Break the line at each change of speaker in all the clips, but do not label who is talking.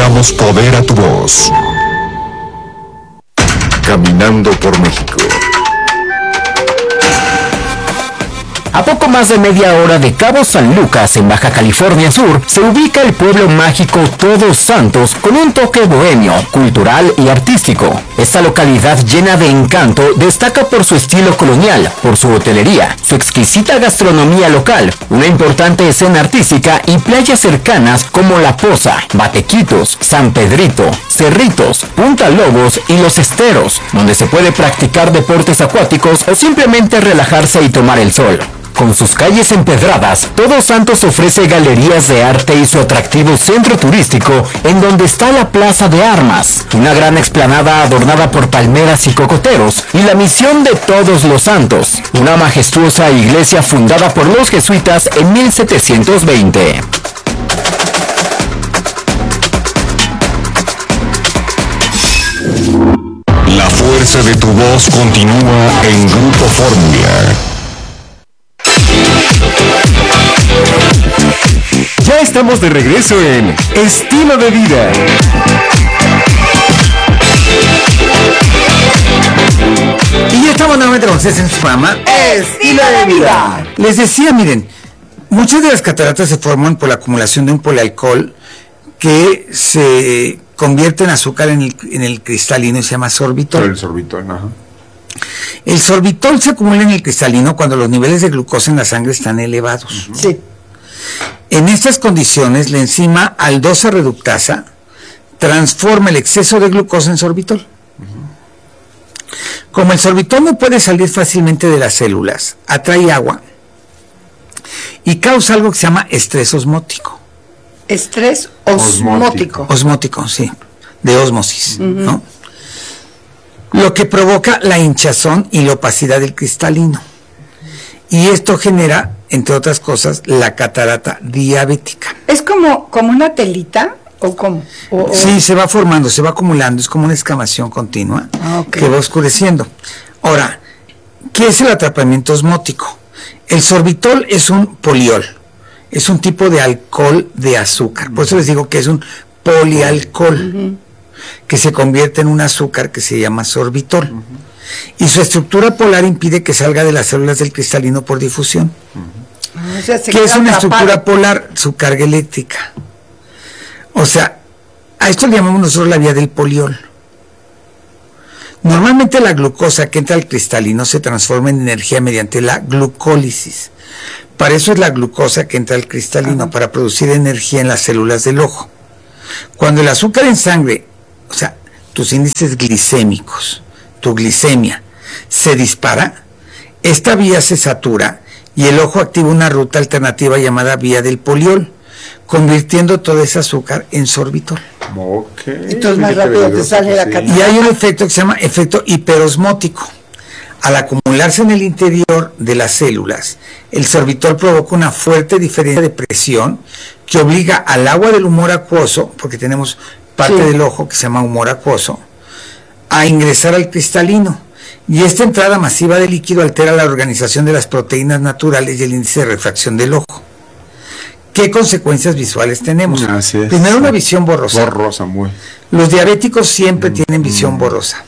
damos poder a tu voz. Caminando por México.
A poco más de media hora de Cabo San Lucas, en Baja California Sur, se ubica el pueblo mágico Todos Santos, con un toque bohemio, cultural y artístico. Esta localidad llena de encanto destaca por su estilo colonial, por su hotelería, su exquisita gastronomía local, una importante escena artística y playas cercanas como La Poza, Batequitos, San Pedrito, Cerritos, Punta Lobos y Los Esteros, donde se puede practicar deportes acuáticos o simplemente relajarse y tomar el sol. Con sus calles empedradas, Todos Santos ofrece galerías de arte y su atractivo centro turístico, en donde está la Plaza de Armas, una gran explanada adornada por palmeras y cocoteros, y la Misión de Todos los Santos, una majestuosa iglesia fundada por los jesuitas en 1720.
La fuerza de tu voz continúa en Grupo Fórmula.
Ya estamos de regreso en Estilo de Vida.
Y ya estamos nuevamente con ustedes en su programa Estilo de Vida. Les decía, miren, muchas de las cataratas se forman por la acumulación de un polialcohol que se convierte en azúcar en el cristalino y se llama sorbitol.
El sorbitol, ajá.
El sorbitol se acumula en el cristalino cuando los niveles de glucosa en la sangre están elevados.
Sí.
En estas condiciones, la enzima aldosa reductasa transforma el exceso de glucosa en sorbitol. Como el sorbitol no puede salir fácilmente de las células, atrae agua y causa algo que se llama estrés osmótico.
Estrés osmótico.
Osmótico, sí, de ósmosis, ¿no? Lo que provoca la hinchazón y la opacidad del cristalino. Y esto genera, entre otras cosas, la catarata diabética.
¿Es como una telita o cómo?
Sí, se va formando, se va acumulando, es como una escamación continua
Okay.
que va oscureciendo. Ahora, ¿qué es el atrapamiento osmótico? El sorbitol es un poliol, es un tipo de alcohol de azúcar, por eso les digo que es un polialcohol, que se convierte en un azúcar que se llama sorbitol. Y su estructura polar impide que salga de las células del cristalino por difusión.
O sea,
¿Qué es una estructura polar? Su carga eléctrica. O sea, a esto le llamamos nosotros la vía del poliol. Normalmente la glucosa que entra al cristalino se transforma en energía mediante la glucólisis. Para eso es la glucosa que entra al cristalino, para producir energía en las células del ojo. Cuando el azúcar en sangre, o sea, tus índices glicémicos, tu glicemia, se dispara, esta vía se satura y el ojo activa una ruta alternativa llamada vía del poliol, convirtiendo todo ese azúcar en sorbitol.
Okay.
Entonces más rápido te sale la catarata.
Y hay un efecto que se llama efecto hiperosmótico. Al acumularse en el interior de las células, el sorbitol provoca una fuerte diferencia de presión que obliga al agua del humor acuoso, porque tenemos parte del ojo que se llama humor acuoso, a ingresar al cristalino. Y esta entrada masiva de líquido altera la organización de las proteínas naturales y el índice de refracción del ojo. ¿Qué consecuencias visuales tenemos?
Así es.
Primero, una visión borrosa.
Borrosa, muy.
Los diabéticos siempre tienen visión borrosa.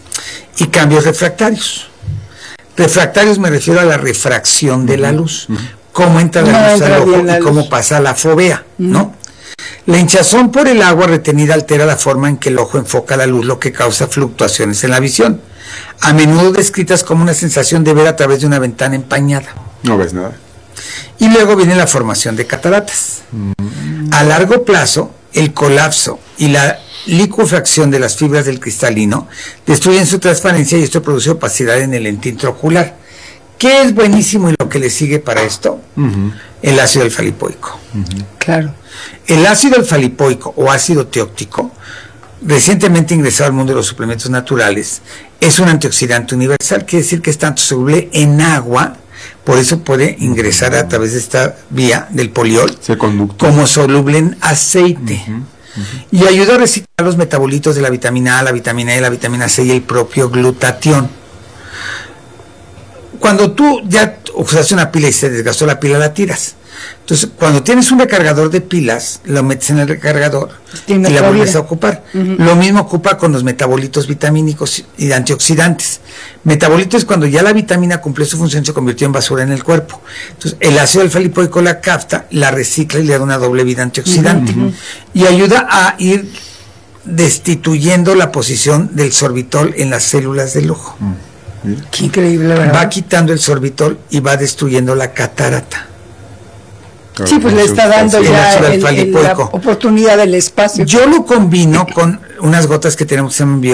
Y cambios refractarios. Refractarios me refiero a la refracción de la luz. Cómo entra la luz al ojo y cómo pasa la fovea, ¿no? La hinchazón por el agua retenida altera la forma en que el ojo enfoca la luz, lo que causa fluctuaciones en la visión, a menudo descritas como una sensación de ver a través de una ventana empañada.
No ves nada.
Y luego viene la formación de cataratas. A largo plazo, el colapso y la licuefacción de las fibras del cristalino destruyen su transparencia y esto produce opacidad en el lente intraocular. ¿Qué es buenísimo y lo que le sigue para esto? El ácido alfa-lipoico.
Claro.
El ácido alfa-lipoico o ácido teóctico, recientemente ingresado al mundo de los suplementos naturales, es un antioxidante universal, quiere decir que es tanto soluble en agua, por eso puede ingresar a través de esta vía del poliol, como soluble en aceite. Y ayuda a reciclar los metabolitos de la vitamina A, la vitamina E, la vitamina C y el propio glutatión. Cuando tú ya usaste una pila y se desgastó la pila, la tiras. Entonces, cuando tienes un recargador de pilas, lo metes en el recargador y la vuelves a ocupar. Lo mismo ocupa con los metabolitos vitamínicos y antioxidantes. Metabolitos es cuando ya la vitamina cumplió su función, se convirtió en basura en el cuerpo. Entonces, el ácido alfa-lipoico la capta, la recicla y le da una doble vida antioxidante. Y ayuda a ir destituyendo la posición del sorbitol en las células del ojo.
Qué increíble, ¿verdad?
Va quitando el sorbitol y va destruyendo la catarata.
Sí, pues le está dando ya la oportunidad del espacio.
Yo lo combino con unas gotas que tenemos que se llaman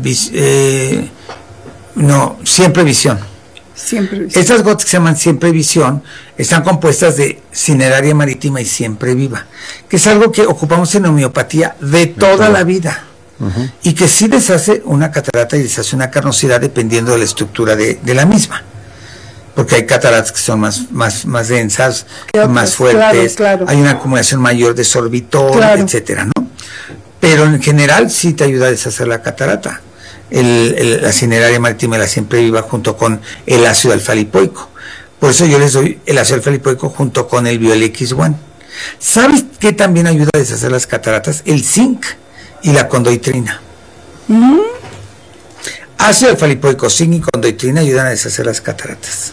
Siempre Visión.
Siempre Visión.
Estas gotas que se llaman Siempre Visión están compuestas de Cineraria Marítima y Siempre Viva, que es algo que ocupamos en homeopatía de toda la vida. Y que sí deshace una catarata y deshace una carnosidad dependiendo de la estructura de la misma. Porque hay cataratas que son más densas, más fuertes, claro. Hay una acumulación mayor de sorbitol, etcétera, ¿no? Pero en general sí te ayuda a deshacer la catarata. La Cineraria Marítima y la Siempre Viva junto con el ácido alfa-lipoico. Por eso yo les doy el ácido alfa-lipoico junto con el BioLX1. ¿Sabes qué también ayuda a deshacer las cataratas? El zinc y la condoitrina. Ácido alfa-lipoico, zinc y condoitrina ayudan a deshacer las cataratas.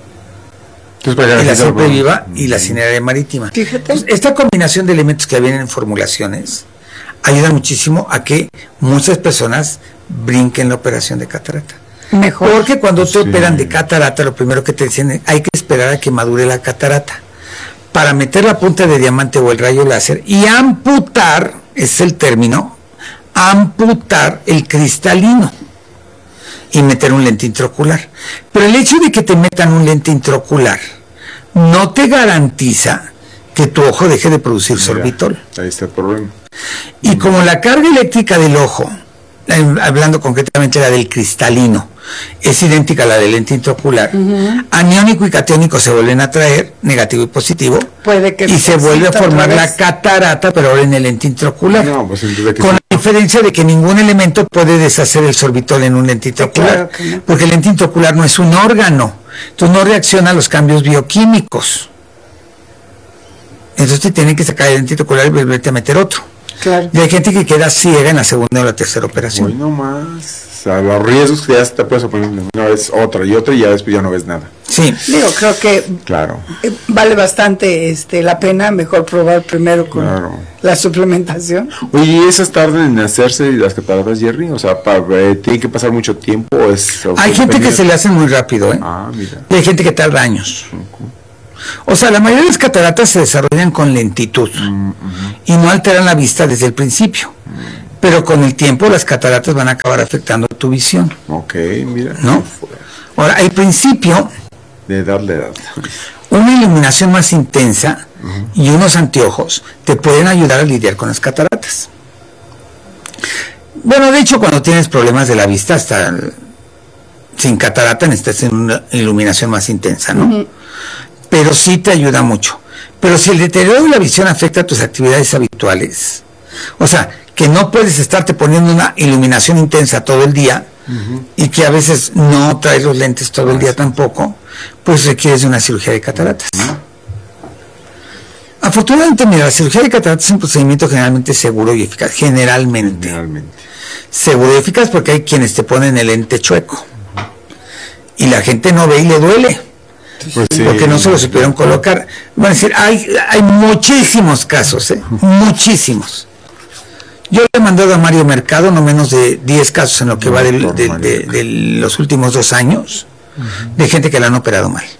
Y la Siempre Viva y la Cineraria Marítima. Entonces, esta combinación de elementos que vienen en formulaciones ayuda muchísimo a que muchas personas brinquen la operación de catarata.
Mejor.
Porque cuando te operan de catarata, lo primero que te dicen es hay que esperar a que madure la catarata para meter la punta de diamante o el rayo láser y amputar, es el término, amputar el cristalino y meter un lente intraocular. Pero el hecho de que te metan un lente intraocular no te garantiza que tu ojo deje de producir sorbitol.
Ahí está el problema.
Y como la carga eléctrica del ojo, hablando concretamente la del cristalino, es idéntica a la del lente intraocular, aniónico y catiónico se vuelven a atraer, negativo y positivo, y se vuelve a formar la catarata, pero ahora en el lente intraocular. Con la diferencia de que ningún elemento puede deshacer el sorbitol en un lente intraocular, porque el lente intraocular no es un órgano, entonces no reacciona a los cambios bioquímicos. Entonces te tienen que sacar el lente intraocular y volverte a meter otro.
Claro.
Y hay gente que queda ciega en la segunda o la tercera operación.
Hoy no más. O sea, los riesgos que ya te puedes poner una vez otra y ya después ya no ves nada.
Sí.
Digo, creo que
claro.
Vale bastante la pena, mejor probar primero con la suplementación.
Oye, ¿y esas tardan en hacerse las cataratas, Jerry? O sea, ¿tiene que pasar mucho tiempo? ¿O
hay gente que se le hacen muy rápido, ¿eh?
Ah, mira.
Y hay gente que tarda años. O sea, la mayoría de las cataratas se desarrollan con lentitud y no alteran la vista desde el principio. Pero con el tiempo las cataratas van a acabar afectando tu visión.
Ok, mira.
¿No? Ahora, al principio,
de edad.
una iluminación más intensa y unos anteojos te pueden ayudar a lidiar con las cataratas. Bueno, de hecho, cuando tienes problemas de la vista, hasta sin catarata necesitas una iluminación más intensa, ¿no? Pero sí te ayuda mucho. Pero si el deterioro de la visión afecta a tus actividades habituales, o sea, que no puedes estarte poniendo una iluminación intensa todo el día y que a veces no traes los lentes todo el día tampoco, pues requieres de una cirugía de cataratas. Afortunadamente, mira, la cirugía de cataratas es un procedimiento generalmente seguro y eficaz, generalmente. Seguro y eficaz porque hay quienes te ponen el lente chueco y la gente no ve y le duele. Pues sí, porque no se lo supieron colocar. Van a decir, hay muchísimos casos, muchísimos. Yo le he mandado a Mario Mercado no menos de 10 casos en lo que va de los últimos 2 años de gente que la han operado mal.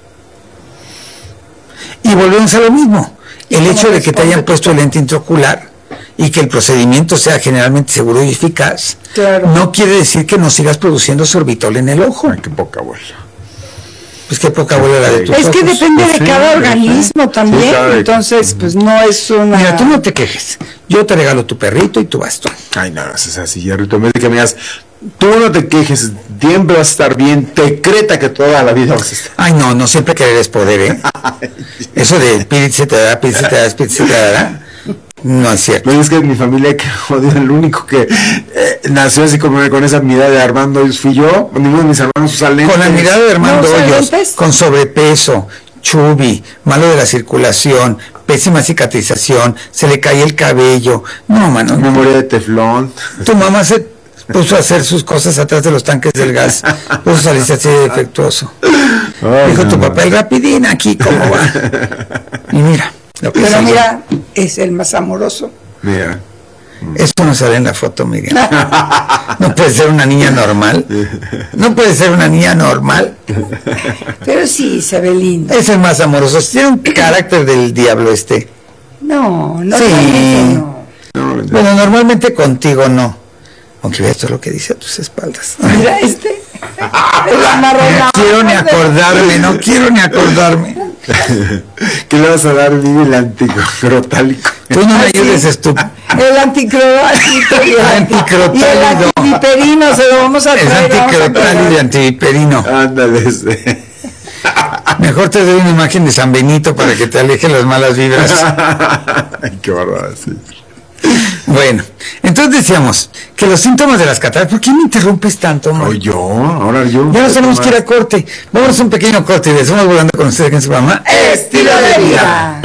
Y volvemos a lo mismo. El hecho de que te hayan puesto el lente intraocular y que el procedimiento sea generalmente seguro y eficaz, no quiere decir que no sigas produciendo sorbitol en el ojo.
Ay, qué poca bola.
Pues qué poca bola la de tus ojos.
Que depende de cada organismo también, entonces pues no es una...
Mira, tú no te quejes, yo te regalo tu perrito y tu bastón.
Ay, no, es así, Jerry, tú me dices que me digas, tú no te quejes, siempre vas a estar bien, decreta que toda la vida vas a estar.
Ay, no siempre querer es poder, ¿eh? Eso de pídete se te da, pídete se te dará. No es cierto.
No, es que mi familia, que jodido, el único que nació así con esa mirada de Armando Hoyos fui yo. Ninguno de mis hermanos usa lentes.
Con la mirada de Armando Hoyos, con sobrepeso, chubby, malo de la circulación, pésima cicatrización, se le cae el cabello. No, mano.
Memoria de teflón.
Tu mamá se puso a hacer sus cosas atrás de los tanques del gas. Puso salirse así de defectuoso. Dijo tu papá, el rapidín aquí, ¿cómo va? Y mira.
Pero mira, es el más amoroso.
Mira.
Eso no sale en la foto, Miguel. No puede ser una niña normal. No puede ser una niña normal.
Pero sí, se ve lindo.
Es el más amoroso. Tiene un carácter del diablo este.
No, no.
Sí.
No.
Bueno, normalmente contigo no. Aunque veas todo lo que dice a tus espaldas.
Mira este.
No quiero ni acordarme, no quiero ni acordarme.
¿Qué le vas a dar, Miguel? El anticrotálico.
Tú no me ayudes, estúpido.
El anticrotálico y el antiviperino se lo vamos a traer.
El anticrotálico y antiviperino.
Ándale.
Mejor te doy una imagen de San Benito para que te alejen las malas vibras.
Ay, qué bárbaro, sí.
Bueno, entonces decíamos que los síntomas de las cataratas. ¿Por qué me interrumpes tanto, amor?
Yo, ahora yo.
Ya nos tenemos que ir a corte. Vámonos a un pequeño corte y estamos volando con ustedes en su programa
Estilo de Vida.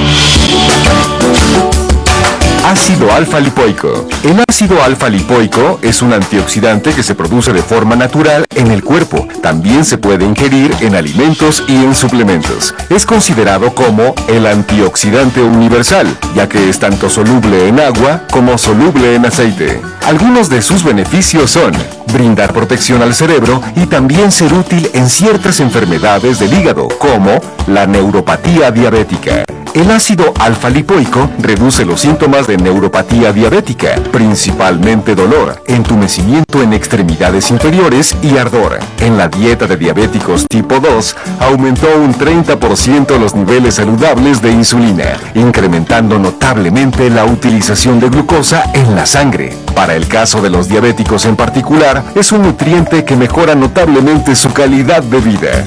Ácido alfa-lipoico. El ácido alfa-lipoico es un antioxidante que se produce de forma natural en el cuerpo. También se puede ingerir en alimentos y en suplementos. Es considerado como el antioxidante universal, ya que es tanto soluble en agua como soluble en aceite. Algunos de sus beneficios son brindar protección al cerebro y también ser útil en ciertas enfermedades del hígado, como la neuropatía diabética. El ácido alfa-lipoico reduce los síntomas de neuropatía diabética, principalmente dolor, entumecimiento en extremidades inferiores y ardor. En la dieta de diabéticos tipo 2, aumentó un 30% los niveles saludables de insulina, incrementando notablemente la utilización de glucosa en la sangre. Para el caso de los diabéticos en particular, es un nutriente que mejora notablemente su calidad de vida.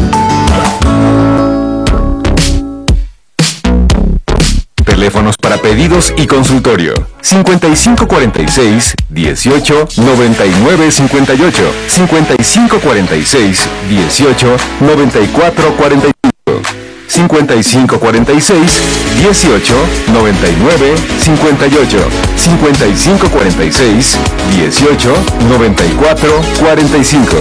Teléfonos para pedidos y consultorio: 5546-18-9958, 5546-18-9445, 5546-18-9958, 5546-18-9445.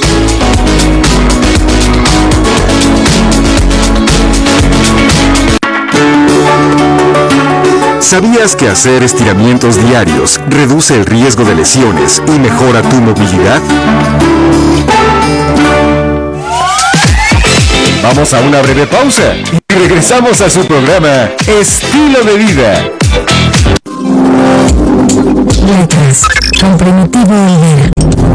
¿Sabías que hacer estiramientos diarios reduce el riesgo de lesiones y mejora tu movilidad? Vamos a una breve pausa y regresamos a su programa Estilo de Vida.
Letras con Primitivo Idea.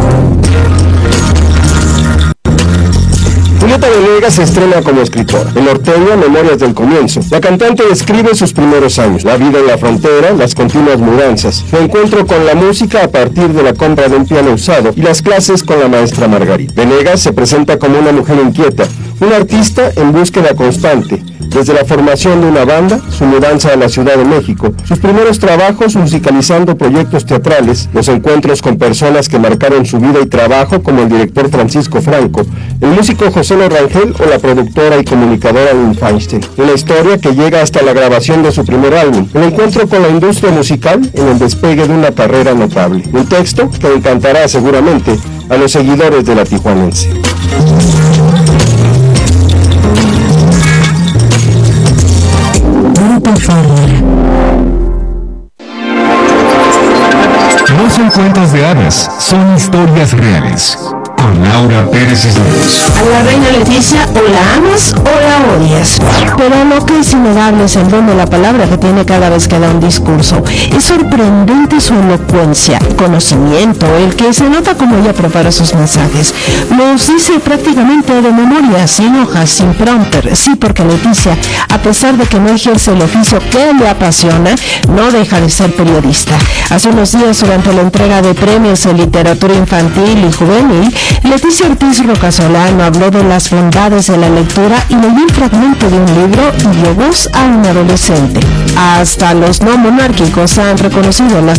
Julieta Venegas se estrena como escritora. En Norteña, Memorias del Comienzo, la cantante describe sus primeros años, la vida en la frontera, las continuas mudanzas, su encuentro con la música a partir de la compra de un piano usado y las clases con la maestra Margarita. Venegas se presenta como una mujer inquieta, una artista en búsqueda constante, desde la formación de una banda, su mudanza a la Ciudad de México, sus primeros trabajos musicalizando proyectos teatrales, los encuentros con personas que marcaron su vida y trabajo como el director Francisco Franco, el músico José Rangel o la productora y comunicadora Lynn Feinstein. Una historia que llega hasta la grabación de su primer álbum, el encuentro con la industria musical en el despegue de una carrera notable. Un texto que encantará seguramente a los seguidores de la Tijuanense.
No son cuentos de hadas, son historias reales. Con Laura Pérez Cisneros.
A la reina Leticia o la amas o la odias. Pero lo que es innegable es el don de la palabra que tiene cada vez que da un discurso. Es sorprendente su elocuencia, conocimiento, el que se nota como ella prepara sus mensajes. Los dice prácticamente de memoria, sin hojas, sin prompter. Sí, porque Leticia, a pesar de que no ejerce el oficio que le apasiona, no deja de ser periodista. Hace unos días, durante la entrega de premios en literatura infantil y juvenil, Leticia Ortiz Rocasolano habló de las bondades de la lectura y leyó un fragmento de un libro y dio voz a un adolescente. Hasta los no monárquicos han reconocido las